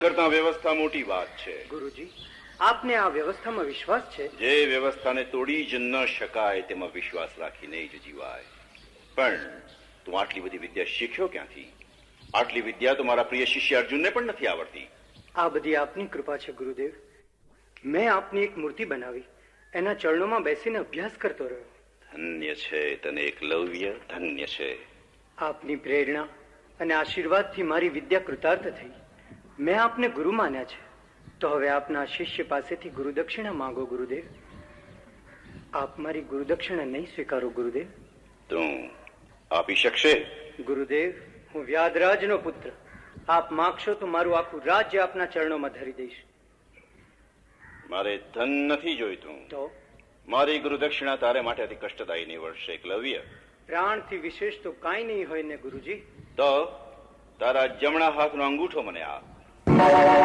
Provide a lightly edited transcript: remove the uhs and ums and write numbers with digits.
કરતા વ્યવસ્થા મોટી વાત છે. ગુરુજી, આપને આ વ્યવસ્થામાં વિશ્વાસ છે? જે વ્યવસ્થાને તોડી જ ન શકાય તેમાં વિશ્વાસ રાખીને જ જીવાય. પણ તું આટલી બધી વિદ્યા શીખ્યો ક્યાંથી? આટલી વિદ્યા તો મારા પ્રિય શિષ્ય અર્જુનને પણ નથી આવડતી. આ બધી આપની કૃપા છે ગુરુદેવ. મેં આપની એક મૂર્તિ બનાવી, એના ચરણોમાં બેસીને અભ્યાસ કરતો રહ્યો. ધન્ય છે તને એકલવ્ય, ધન્ય છે. આપની પ્રેરણા અને આશીર્વાદથી મારી વિદ્યા કૃતાર્થ થઈ. મેં આપને ગુરુ માન્યા છે, તો હવે આપના શિષ્ય પાસેથી ગુરુદક્ષિણા માંગો ગુરુદેવ. આપ મારી ગુરુદક્ષિણા નહીં સ્વીકારો ગુરુદેવ? તું આપી શકશે? ગુરુદેવ, હું વ્યાધરાજનો પુત્ર. આપ માગશો તો મારું આખું રાજ્ય આપના ચરણોમાં ધરી દઈશ. મારે ધન નથી જોઈતું. તો મારી ગુરુદક્ષિણા તારે માટે અતિ કષ્ટદાયી નીવડશે એકલવ્ય. પ્રાણથી વિશેષ તો કાંઈ નહીં હોય ને ગુરુજી. તો તારા જમણા હાથનો અંગૂઠો મને આપ.